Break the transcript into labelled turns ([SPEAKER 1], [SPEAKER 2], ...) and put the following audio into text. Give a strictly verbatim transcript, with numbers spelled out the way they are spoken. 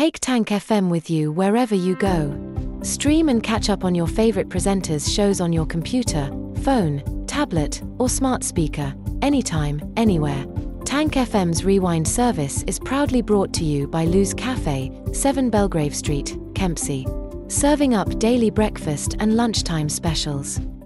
[SPEAKER 1] Take Tank F M with you wherever you go. Stream and catch up on your favorite presenters' shows on your computer, phone, tablet, or smart speaker, anytime, anywhere. Tank F M's Rewind service is proudly brought to you by Lou's Cafe, seven Belgrave Street, Kempsey. Serving up daily breakfast and lunchtime specials.